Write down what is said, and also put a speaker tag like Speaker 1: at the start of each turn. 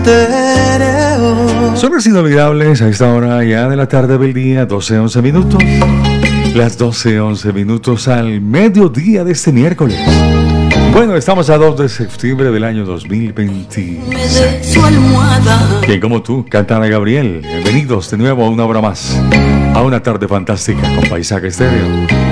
Speaker 1: Sones inolvidables a esta hora ya de la tarde del día, 12:11 minutos. Las 12:11 minutos al mediodía de este miércoles. Bueno, estamos a 2 de septiembre del año 2026. Quien como tú, Cantana Gabriel. Bienvenidos de nuevo a una hora más, a una tarde fantástica con Paisaje Estéreo.